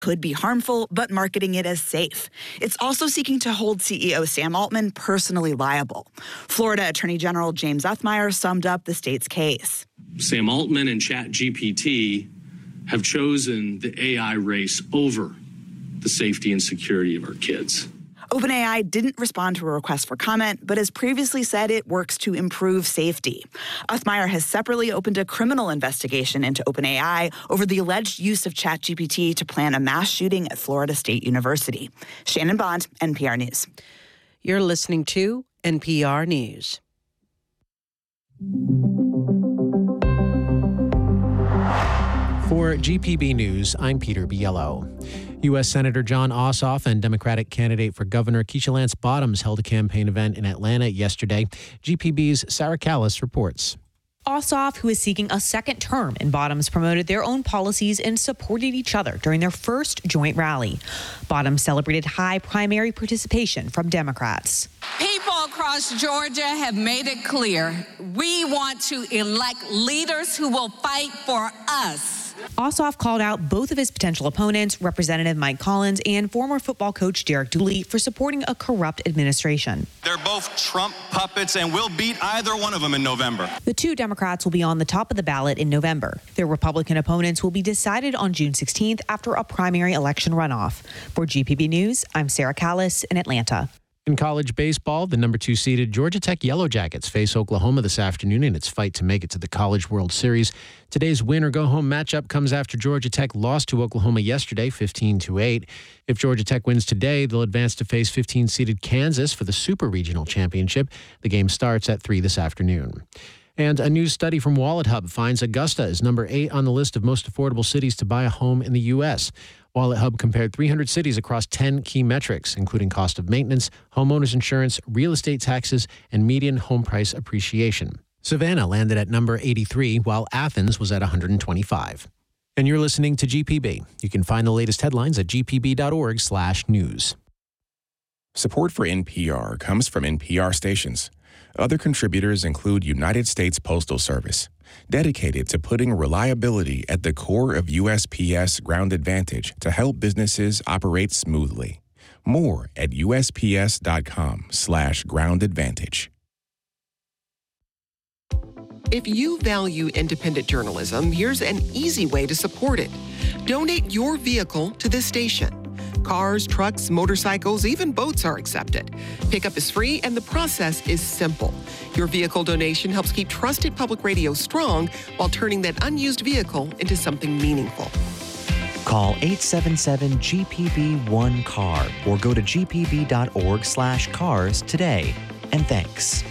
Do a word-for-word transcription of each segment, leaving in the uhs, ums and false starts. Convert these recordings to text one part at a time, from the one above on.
could be harmful, but marketing it as safe. It's also seeking to hold C E O Sam Altman personally liable. Florida Attorney General James Othmeier summed up the state's case. Sam Altman and ChatGPT have chosen the A I race over the safety and security of our kids. OpenAI didn't respond to a request for comment, but has previously said it works to improve safety. Othmeier has separately opened a criminal investigation into OpenAI over the alleged use of ChatGPT to plan a mass shooting at Florida State University. Shannon Bond, N P R News. You're listening to N P R News. For G P B News, I'm Peter Biello. U S. Senator Jon Ossoff and Democratic candidate for governor Keisha Lance Bottoms held a campaign event in Atlanta yesterday. G P B's Sarah Callis reports. Ossoff, who is seeking a second term, and Bottoms promoted their own policies and supported each other during their first joint rally. Bottoms celebrated high primary participation from Democrats. People across Georgia have made it clear we want to elect leaders who will fight for us. Ossoff called out both of his potential opponents, Representative Mike Collins and former football coach Derek Dooley, for supporting a corrupt administration. They're both Trump puppets, and we'll beat either one of them in November. The two Democrats will be on the top of the ballot in November. Their Republican opponents will be decided on June sixteenth after a primary election runoff. For G P B News, I'm Sarah Callis in Atlanta. In college baseball, the number two seeded Georgia Tech Yellow Jackets face Oklahoma this afternoon in its fight to make it to the College World Series. Today's win-or-go-home matchup comes after Georgia Tech lost to Oklahoma yesterday, fifteen to eight. If Georgia Tech wins today, they'll advance to face fifteen-seeded Kansas for the Super Regional Championship. The game starts at three this afternoon. And a new study from WalletHub finds Augusta is number eight on the list of most affordable cities to buy a home in the U S WalletHub compared three hundred cities across ten key metrics, including cost of maintenance, homeowners insurance, real estate taxes, and median home price appreciation. Savannah landed at number eighty-three, while Athens was at one hundred twenty-five. And you're listening to G P B. You can find the latest headlines at g p b dot org slash news. Support for N P R comes from N P R stations. Other contributors include United States Postal Service, dedicated to putting reliability at the core of U S P S Ground Advantage to help businesses operate smoothly. More at U S P S dot com slash ground advantage. If you value independent journalism, here's an easy way to support it. Donate your vehicle to this station. Cars, trucks, motorcycles, even boats are accepted. Pickup is free and the process is simple. Your vehicle donation helps keep trusted public radio strong while turning that unused vehicle into something meaningful. Call eight seven seven G P B one C A R or go to g p b dot org slash cars today. And thanks.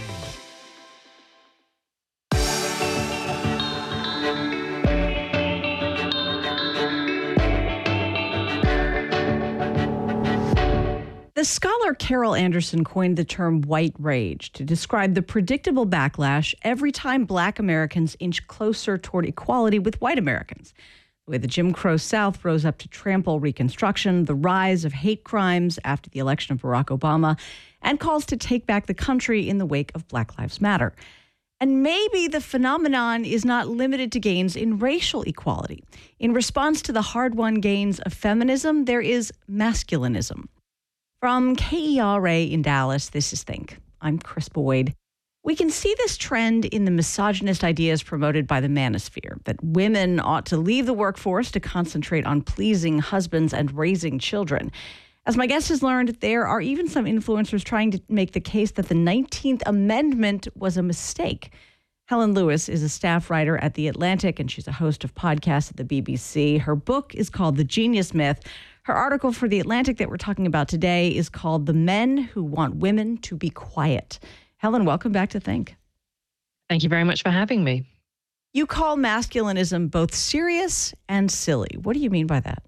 The scholar Carol Anderson coined the term white rage to describe the predictable backlash every time Black Americans inch closer toward equality with white Americans. The way the Jim Crow South rose up to trample Reconstruction, the rise of hate crimes after the election of Barack Obama, and calls to take back the country in the wake of Black Lives Matter. And maybe the phenomenon is not limited to gains in racial equality. In response to the hard-won gains of feminism, there is masculinism. From K E R A in Dallas, this is Think. I'm Chris Boyd. We can see this trend in the misogynist ideas promoted by the manosphere, that women ought to leave the workforce to concentrate on pleasing husbands and raising children. As my guest has learned, there are even some influencers trying to make the case that the nineteenth Amendment was a mistake. Helen Lewis is a staff writer at The Atlantic, and she's a host of podcasts at the B B C. Her book is called The Genius Myth. Her article for The Atlantic that we're talking about today is called The Men Who Want Women to Be Quiet. Helen, welcome back to Think. Thank you very much for having me. You call masculinism both serious and silly. What do you mean by that?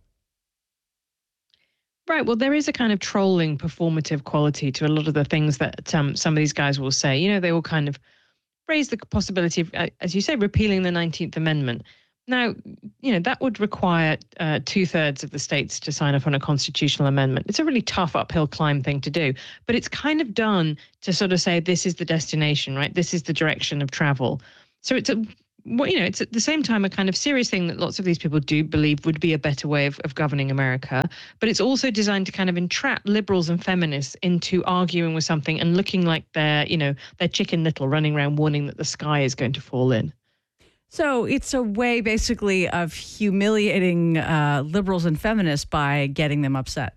Right. Well, there is a kind of trolling, performative quality to a lot of the things that um, some of these guys will say. You know, they will kind of raise the possibility of, uh, as you say, repealing the nineteenth Amendment. Now, you know, that would require uh, two-thirds of the states to sign up on a constitutional amendment. It's a really tough uphill climb thing to do, but it's kind of done to sort of say this is the destination, right? This is the direction of travel. So it's a well, you know, it's at the same time a kind of serious thing that lots of these people do believe would be a better way of, of governing America. But it's also designed to kind of entrap liberals and feminists into arguing with something and looking like they're, you know, they're Chicken Little running around warning that the sky is going to fall in. So it's a way basically of humiliating uh, liberals and feminists by getting them upset.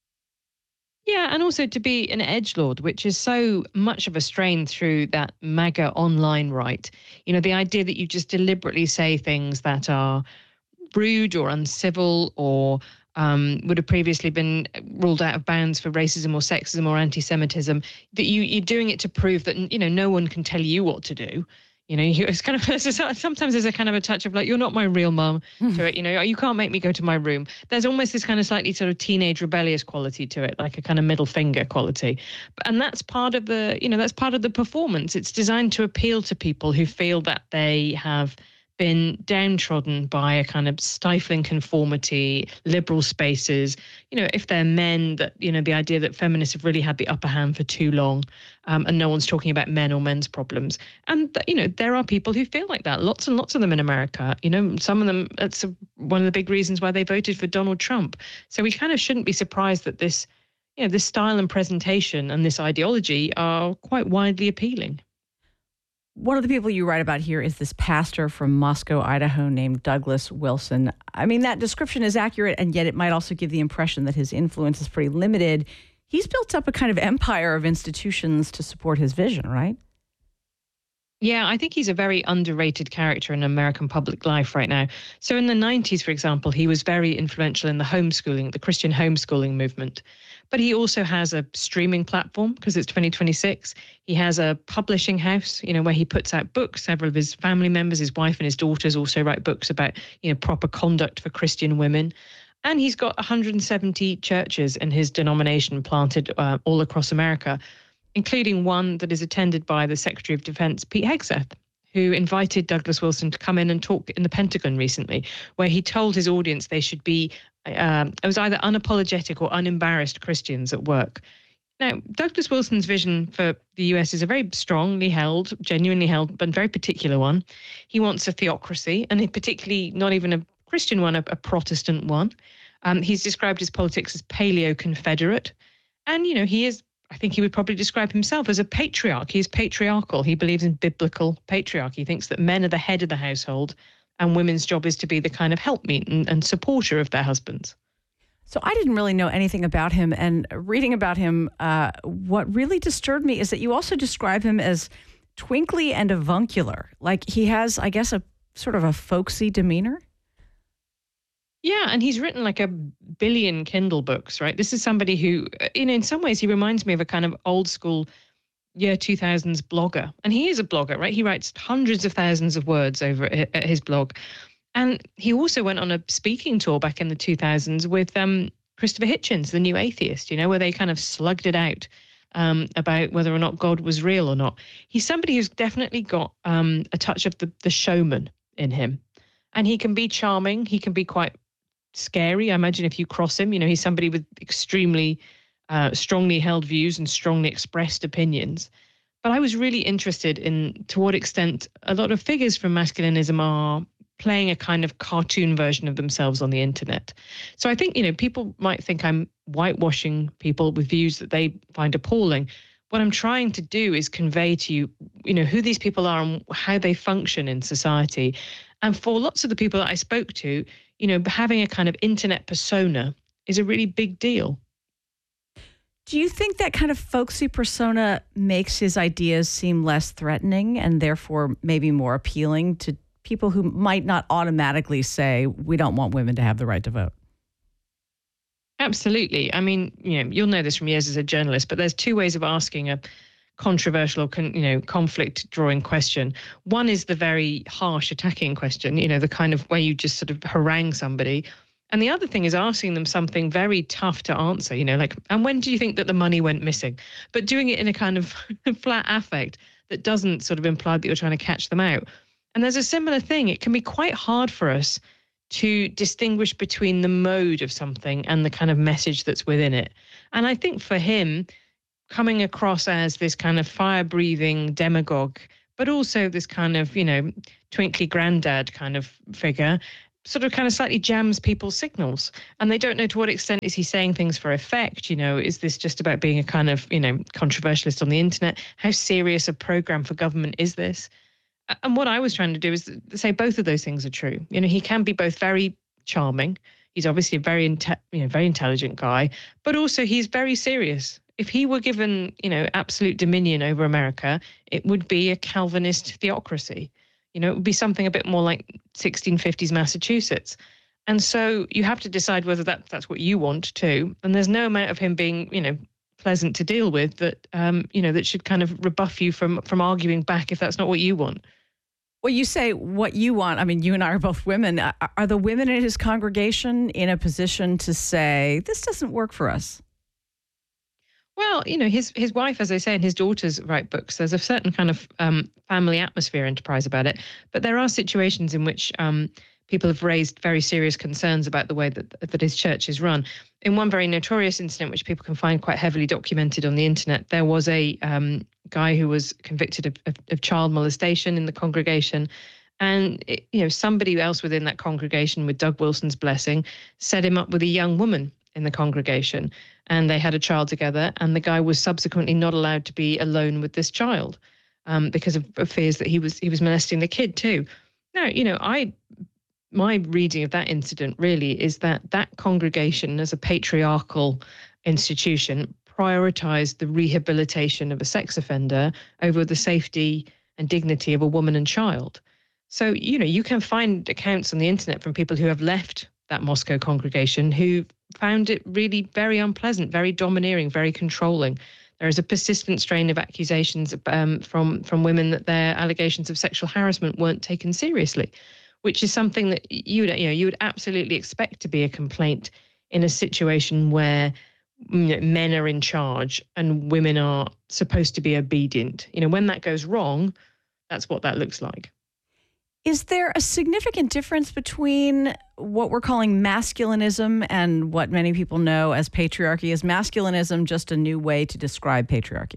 Yeah, and also to be an edgelord, which is so much of a strain through that MAGA online right. You know, the idea that you just deliberately say things that are rude or uncivil or um, would have previously been ruled out of bounds for racism or sexism or anti-Semitism, that you, you're doing it to prove that, you know, no one can tell you what to do. You know, it's kind of, sometimes there's a kind of a touch of like, you're not my real mum to it. You know, you can't make me go to my room. There's almost this kind of slightly sort of teenage rebellious quality to it, like a kind of middle finger quality. And that's part of the, you know, that's part of the performance. It's designed to appeal to people who feel that they have been downtrodden by a kind of stifling conformity, liberal spaces. You know, if they're men, that, you know, the idea that feminists have really had the upper hand for too long, um, and no one's talking about men or men's problems. And, you know, there are people who feel like that, lots and lots of them in America. You know, some of them, that's a, one of the big reasons why they voted for Donald Trump. So we kind of shouldn't be surprised that this, you know, this style and presentation and this ideology are quite widely appealing. One of the people you write about here is this pastor from Moscow, Idaho, named Douglas Wilson. I mean, that description is accurate, and yet it might also give the impression that his influence is pretty limited. He's built up a kind of empire of institutions to support his vision, right? Yeah, I think he's a very underrated character in American public life right now. So in the nineties, for example, he was very influential in the homeschooling, the Christian homeschooling movement. But he also has a streaming platform because it's twenty twenty-six. He has a publishing house, you know, where he puts out books. Several of his family members, his wife and his daughters also write books about, you know, proper conduct for Christian women. And he's got one hundred seventy churches in his denomination planted uh, all across America, including one that is attended by the Secretary of Defense, Pete Hegseth, who invited Douglas Wilson to come in and talk in the Pentagon recently, where he told his audience they should be, um, it was either unapologetic or unembarrassed Christians at work. Now, Douglas Wilson's vision for the U S is a very strongly held, genuinely held, but very particular one. He wants a theocracy, and particularly not even a Christian one, a, a Protestant one. Um, he's described his politics as paleo-Confederate. And, you know, he is, I think he would probably describe himself as a patriarch. He's patriarchal. He believes in biblical patriarchy. He thinks that men are the head of the household and women's job is to be the kind of helpmeet and, and supporter of their husbands. So I didn't really know anything about him. And reading about him, uh, what really disturbed me is that you also describe him as twinkly and avuncular. Like he has, I guess, a sort of a folksy demeanor. Yeah, and he's written like a billion Kindle books, right? This is somebody who, you know, in some ways he reminds me of a kind of old school year two thousands blogger. And he is a blogger, right? He writes hundreds of thousands of words over at his blog. And he also went on a speaking tour back in the two thousands with um, Christopher Hitchens, the New Atheist, you know, where they kind of slugged it out um, about whether or not God was real or not. He's somebody who's definitely got um, a touch of the, the showman in him. And he can be charming. He can be quite scary. I imagine if you cross him, you know, he's somebody with extremely uh, strongly held views and strongly expressed opinions. But I was really interested in to what extent a lot of figures from masculinism are playing a kind of cartoon version of themselves on the internet. So I think, you know, people might think I'm whitewashing people with views that they find appalling. What I'm trying to do is convey to you, you know, who these people are and how they function in society. And for lots of the people that I spoke to, you know, having a kind of internet persona is a really big deal. Do you think that kind of folksy persona makes his ideas seem less threatening and therefore maybe more appealing to people who might not automatically say, we don't want women to have the right to vote? Absolutely. I mean, you know, you'll know this from years as a journalist, but there's two ways of asking a controversial, you know, conflict drawing question. One is the very harsh attacking question, you know, the kind of where you just sort of harangue somebody. And the other thing is asking them something very tough to answer, you know, like, and when do you think that the money went missing? But doing it in a kind of flat affect that doesn't sort of imply that you're trying to catch them out. And there's a similar thing. It can be quite hard for us to distinguish between the mode of something and the kind of message that's within it. And I think for him, coming across as this kind of fire-breathing demagogue, but also this kind of, you know, twinkly granddad kind of figure sort of kind of slightly jams people's signals. And they don't know to what extent is he saying things for effect? You know, is this just about being a kind of, you know, controversialist on the internet? How serious a program for government is this? And what I was trying to do is say both of those things are true. You know, he can be both very charming. He's obviously a very, inte- you know, very intelligent guy, but also he's very serious. If he were given, you know, absolute dominion over America, it would be a Calvinist theocracy. You know, it would be something a bit more like sixteen fifties Massachusetts. And so you have to decide whether that that's what you want too. And there's no amount of him being, you know, pleasant to deal with that, um, you know, that should kind of rebuff you from from arguing back if that's not what you want. Well, you say what you want. I mean, you and I are both women. Are the women in his congregation in a position to say, this doesn't work for us? Well, you know, his his wife, as I say, and his daughters write books. There's a certain kind of um, family atmosphere enterprise about it. But there are situations in which um, people have raised very serious concerns about the way that that his church is run. In one very notorious incident, which people can find quite heavily documented on the internet, there was a um, guy who was convicted of, of, of child molestation in the congregation. And, it, you know, somebody else within that congregation, with Doug Wilson's blessing, set him up with a young woman in the congregation. And they had a child together, and the guy was subsequently not allowed to be alone with this child um, because of, of fears that he was he was molesting the kid too. Now, you know, I my reading of that incident really is that that congregation, as a patriarchal institution, prioritized the rehabilitation of a sex offender over the safety and dignity of a woman and child. So, you know, you can find accounts on the internet from people who have left that Moscow congregation who found it really very unpleasant, very domineering, very controlling. There is a persistent strain of accusations um, from from women that their allegations of sexual harassment weren't taken seriously, which is something that you would, you know, you would absolutely expect to be a complaint in a situation where, you know, men are in charge and women are supposed to be obedient. You know, when that goes wrong, that's what that looks like. Is there a significant difference between what we're calling masculinism and what many people know as patriarchy? Is masculinism just a new way to describe patriarchy?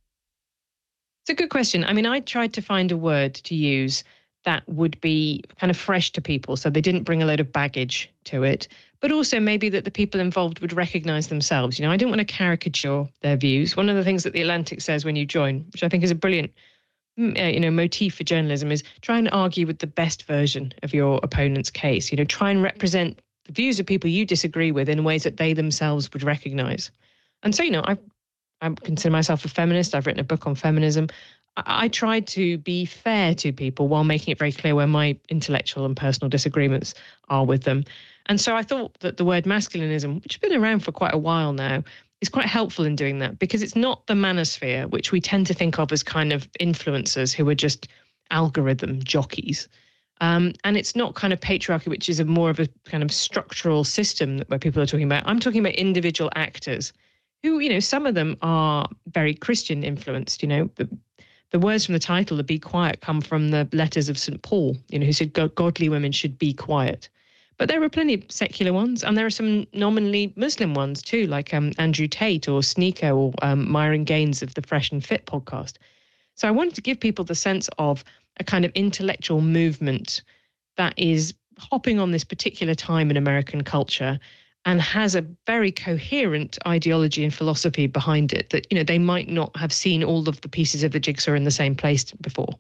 It's a good question. I mean, I tried to find a word to use that would be kind of fresh to people, so they didn't bring a load of baggage to it, but also maybe that the people involved would recognize themselves. You know, I didn't want to caricature their views. One of the things that The Atlantic says when you join, which I think is a brilliant Uh, you know, motif for journalism, is try and argue with the best version of your opponent's case. You know, try and represent the views of people you disagree with in ways that they themselves would recognize. And so, you know, I I consider myself a feminist. I've written a book on feminism. I, I tried to be fair to people while making it very clear where my intellectual and personal disagreements are with them. And so I thought that the word masculinism, which has been around for quite a while now, is quite helpful in doing that, because it's not the manosphere, which we tend to think of as kind of influencers who are just algorithm jockeys. Um, and it's not kind of patriarchy, which is a more of a kind of structural system that where people are talking about. I'm talking about individual actors who, you know, some of them are very Christian influenced. You know, the, the words from the title, the Be Quiet, come from the letters of Saint Paul, you know, who said godly women should be quiet. But there are plenty of secular ones, and there are some nominally Muslim ones too, like um, Andrew Tate or Sneeko or um, Myron Gaines of the Fresh and Fit podcast. So I wanted to give people the sense of a kind of intellectual movement that is hopping on this particular time in American culture and has a very coherent ideology and philosophy behind it that, you know, they might not have seen all of the pieces of the jigsaw in the same place before.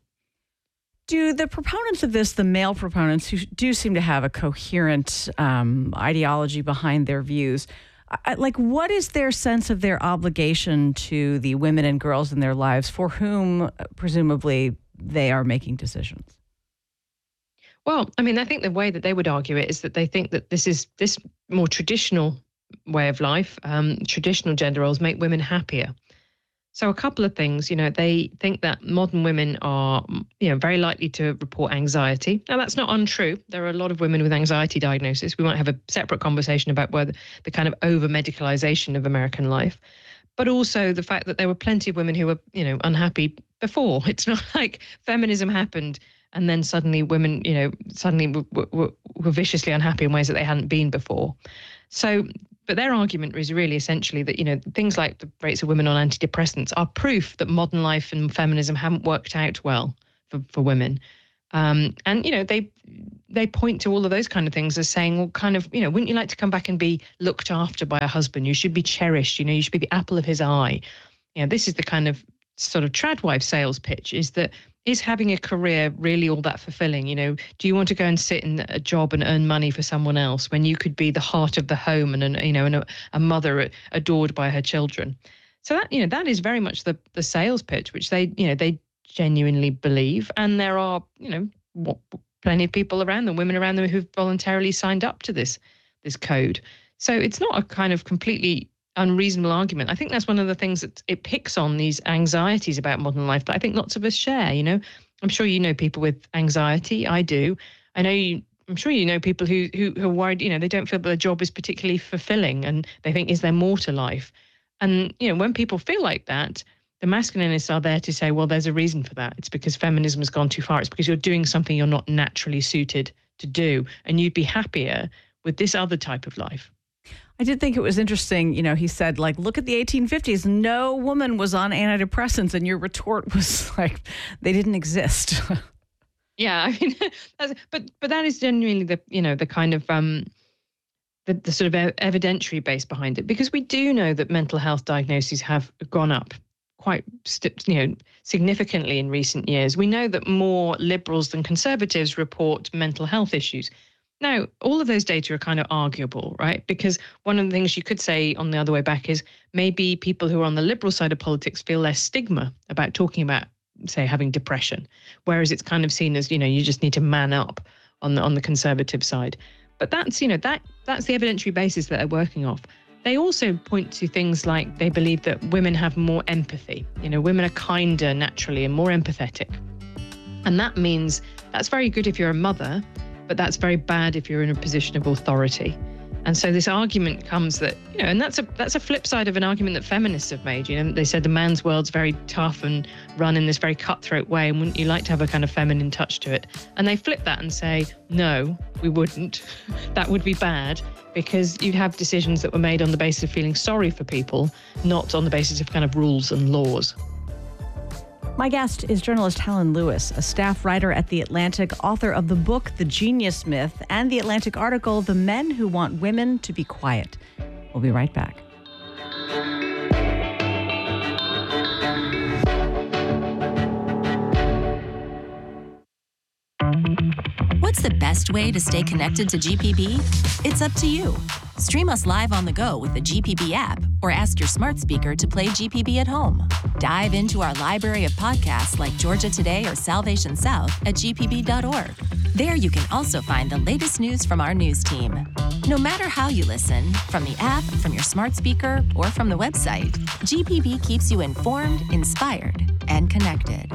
Do the proponents of this, the male proponents who do seem to have a coherent um, ideology behind their views, I, like what is their sense of their obligation to the women and girls in their lives for whom presumably they are making decisions? Well, I mean, I think the way that they would argue it is that they think that this is this more traditional way of life, um, traditional gender roles make women happier. So a couple of things, you know, they think that modern women are, you know, very likely to report anxiety. Now, that's not untrue. There are a lot of women with anxiety diagnosis. We might have a separate conversation about whether the kind of over-medicalization of American life, but also the fact that there were plenty of women who were, you know, unhappy before. It's not like feminism happened and then suddenly women, you know, suddenly were, were, were viciously unhappy in ways that they hadn't been before. So, but their argument is really essentially that, you know, things like the rates of women on antidepressants are proof that modern life and feminism haven't worked out well for, for women. Um, and, you know, they they point to all of those kind of things as saying, well, kind of, you know, wouldn't you like to come back and be looked after by a husband? You should be cherished. You know, you should be the apple of his eye. You know, this is the kind of sort of tradwife sales pitch, is that is having a career really all that fulfilling? You know, do you want to go and sit in a job and earn money for someone else when you could be the heart of the home and, an, you know, and a, a mother adored by her children? So that, you know, that is very much the the sales pitch, which they, you know, they genuinely believe. And there are, you know, what, plenty of people around them, women around them who've voluntarily signed up to this this code. So it's not a kind of completely unreasonable argument. I think that's one of the things that it picks on, these anxieties about modern life that I think lots of us share. You know, I'm sure you know people with anxiety. I do. I know you. I'm sure you know people who who, who are worried. You know, they don't feel that their job is particularly fulfilling, and they think, is there more to life? And you know, when people feel like that, the masculinists are there to say, well, there's a reason for that. It's because feminism has gone too far. It's because you're doing something you're not naturally suited to do, and you'd be happier with this other type of life. I did think it was interesting, you know, he said, like, look at the eighteen fifties. No woman was on antidepressants, and your retort was like, they didn't exist. Yeah, I mean, that's, but but that is genuinely the, you know, the kind of um, the, the sort of evidentiary base behind it, because we do know that mental health diagnoses have gone up quite, you know, significantly in recent years. We know that more liberals than conservatives report mental health issues. Now, all of those data are kind of arguable, right? Because one of the things you could say on the other way back is maybe people who are on the liberal side of politics feel less stigma about talking about, say, having depression, whereas it's kind of seen as, you know, you just need to man up on the on the conservative side. But that's, you know, that that's the evidentiary basis that they're working off. They also point to things like they believe that women have more empathy. You know, women are kinder naturally and more empathetic. And that means that's very good if you're a mother, but that's very bad if you're in a position of authority. And so this argument comes that, you know, and that's a that's a flip side of an argument that feminists have made. You know, they said the man's world's very tough and run in this very cutthroat way, and wouldn't you like to have a kind of feminine touch to it? And they flip that and say, no, we wouldn't. That would be bad, because you'd have decisions that were made on the basis of feeling sorry for people, not on the basis of kind of rules and laws. My guest is journalist Helen Lewis, a staff writer at The Atlantic, author of the book The Genius Myth and the Atlantic article The Men Who Want Women to Be Quiet. We'll be right back. What's the best way to stay connected to G P B? It's up to you. Stream us live on the go with the G P B app, or ask your smart speaker to play G P B at home. Dive into our library of podcasts like Georgia Today or Salvation South at g p b dot org. There you can also find the latest news from our news team. No matter how you listen, from the app, from your smart speaker, or from the website, G P B keeps you informed, inspired, and connected.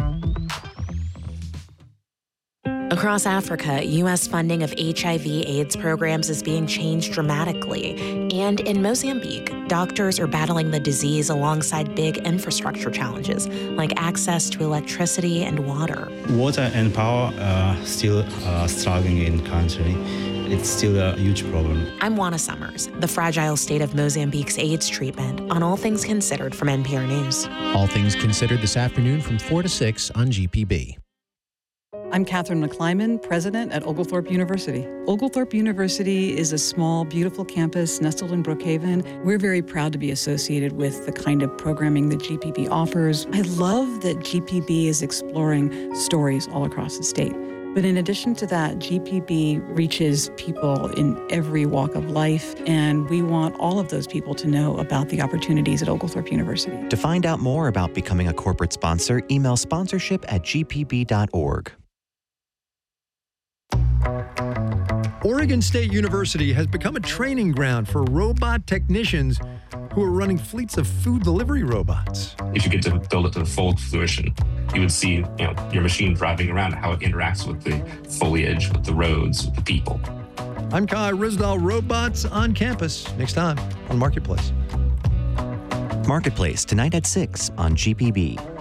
Across Africa, U S funding of H I V AIDS programs is being changed dramatically. And in Mozambique, doctors are battling the disease alongside big infrastructure challenges, like access to electricity and water. Water and power are still uh, struggling in the country. It's still a huge problem. I'm Juana Summers, the fragile state of Mozambique's AIDS treatment, on All Things Considered from N P R News. All Things Considered this afternoon from four to six on G P B. I'm Catherine McClyman, president at Oglethorpe University. Oglethorpe University is a small, beautiful campus nestled in Brookhaven. We're very proud to be associated with the kind of programming that G P B offers. I love that G P B is exploring stories all across the state. But in addition to that, G P B reaches people in every walk of life, and we want all of those people to know about the opportunities at Oglethorpe University. To find out more about becoming a corporate sponsor, email sponsorship at g p b dot org. Oregon State University has become a training ground for robot technicians who are running fleets of food delivery robots. If you get to build it to the full fruition, you would see, you know, your machine driving around, how it interacts with the foliage, with the roads, with the people. I'm Kai Risdall. Robots on campus. Next time on Marketplace. Marketplace tonight at six on G P B.